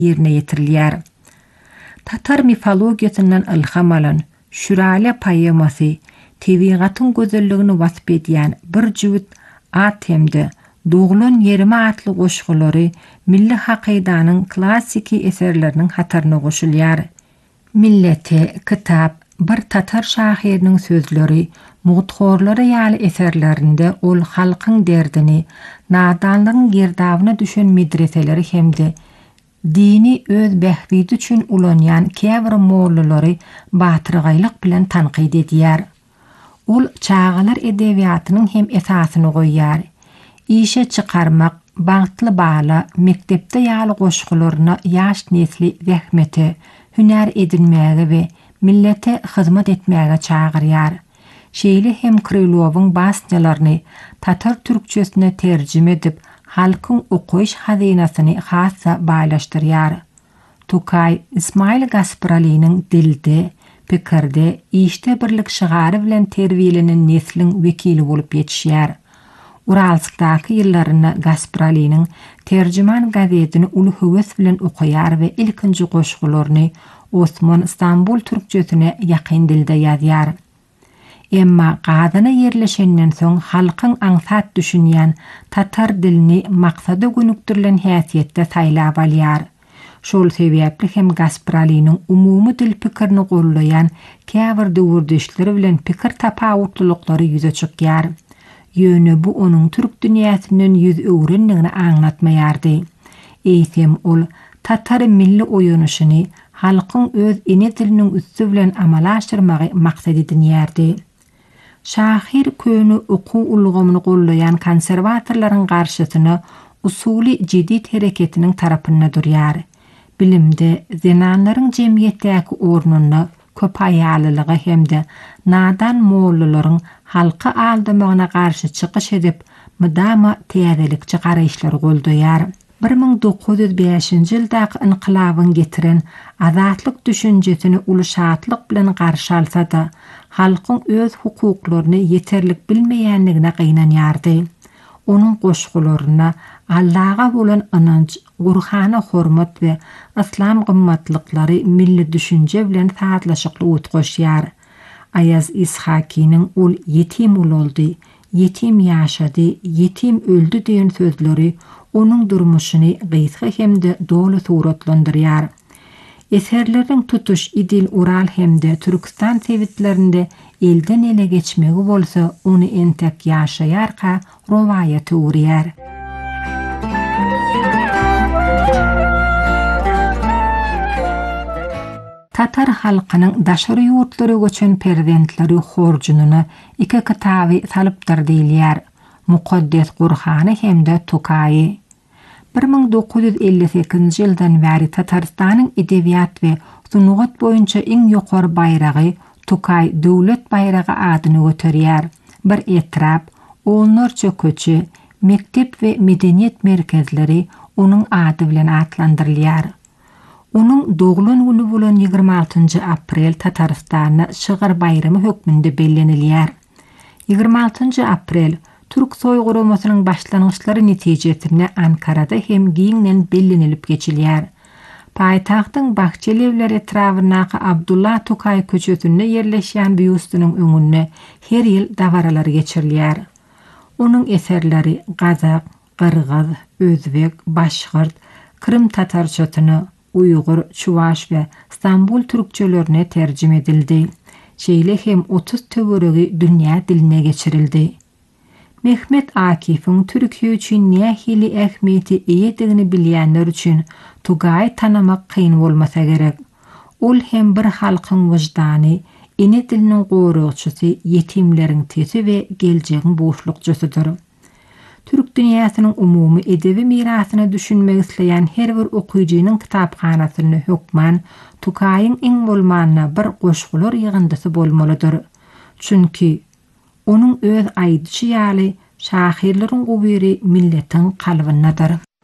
yerine yetirilýär. Tatar mifologiýasyndan ilham alan Şürale poemasy tebigatyň gözelligini wasp edýän bir jüwit at hemde Doglan yerime atly goşgulary milli hakydanyň klassiki eserleriniň hataryna goşulýar. Millete, kitap, bir tatar şahiriniň sözleri, mugtgorlary ýaly eserlerinde ol halkyň derdini, nadanlygyň gerdawyna düşen medreseleri hemde dini öz behbidi üçin ulanýan käbir mollulary batyrgylyk bilen tanqid edýär. Ol çağalar edebiýatynyň hem esasyny goýýar. İşe çıkarmak, bagtly bala, mektepde ýaly goşgularyna ýaş nesli zähmete, hüner edinmäge we millete hyzmat etmäge çagyrýar. Şeýle hem Krylowyň basnalaryny tatar türkçesine terjime edip, halkyň okuýş hazinasyny hassa baýlaşdyrýar. Tukay, İsmail Gasparali'nin dilde, pikirde, işte birlik şygary bilen terbiýelenen neslin wekili bolup ýetişýär. Uralskdaky ýyllaryna Gasparali'nin terjüman gazetini uly höwes bilen okuýar we ilkinji goşgularyny Osman İstanbul türkçesine ýakyn dilde ýazýar. Emma gazyna yerleşenden soň halkyň aňsat düşünýän tatar dilini maksady gönükdirilen häsiýetde saýlap alýar. Şol sebäpli hem Gasparali'nin umumy dil pikirini gollaýan käbir döwürdeşleri bilen pikir tapawutlylykları ýüze çykýar. Ýöne bu onun türk dünýäsinden ýüz öwrenligini aňlatmaýardy. Eýsem ol tatar milli oýanyşyny halkyň öz ene diliniň üstü bilen amalaşdyrmagy maksat edinýärdi. Şahir köni oku ulgamyny gollaýan konserwatorlaryň garşysyna usuly jedid hereketiniň tarapyna durýar. Bilimde zenanlaryň jemgyýetdäki ornuny köpaýalylygy hemde nadan mollularyň halka aldamagyna garşy çykyş edip mydama täzelikçi garaýşlary goldaýar. 1905-nji ýyldaky inqilabyň getiren azatlyk düşünjesini uly şatlyk bilen garşy alsa-da, halkyň öz hukuklaryny ýeterlik bilmeýänligine gynanýardy. Onun goşgularyna Allah'a bolan inanç, Gurhana hormat we islam gymmatlyklary milli düşünje bilen tatlaşykly utgoşýar. Ayaz İshaki'nin ol yetim uloldy, yetim ýaşady, yetim öldü diýen sözleri onun durmuşyny gysga hemde dolu suratlandyrýar. Eserleriň tutuş idil Ural hemde Türkistan tewitlerinde elden ele geçmegi bolsa onu entek ýaşaýarka rowayaty urýar. Tatar halkynyň daşary ýurtlary göçen perzentleri horjunyny iki kitaby salypdyr diýilýär. Mukaddes Gurhany hemde Tukayi. 1958-nji ýyldan bäri Tatarstanyň edebiýat we sunugat boýunça iň ýokary baýragy Tukay döwlet baýragy adyny göterýär. Bir etrap, onlarça köçe, mektep we medeniýet merkezleri onuň ady bilen atlandyrylýar. Onuň doglan güni bolan 26 aprel Tatarstanyň şygyr bayramy hökmünde bellenilýär. 26 aprel Türk soýguramasynyň başlangyçlary netijesinde Ankarada hem giňden bellenilip geçilýär. Paýtagtyň Bahçelievler etrawynaky Abdullah Tukay köçesinde yerleşýän büýüstüniň öňünde her ýyl dawaralar geçirilýär. Onuň eserleri Gazak, Qırgız, Özbek, Başgyrt, Krym tatarçasyny, Uygur, Çuvaş we İstanbul türkçelerine terjime edildi. Şeýle hem 30 töweregi dünýä diline geçirildi. Mehmet Akif'in Türkiye üçin nähili ähmiýeti eýedigini bilýänler üçin Tugay tanamak kyn bolmasa gerek. Ol hem bir halkyň wyjdany, ene diliniň gorugçysy, yetimleriň tesi we geljegiň boşlukçysydyr. Türk dünýäsiniň umumy edebi mirasyny düşünmek isleýän her bir okuyjynyň kitapxanasyny hökman Tukaýyň iň bolmanyna bir goşgular ýygyndysy bolmalydyr. Çünki onun öz aýdyşy ýaly şahirleriň gowiri milletiň kalbyndadyr.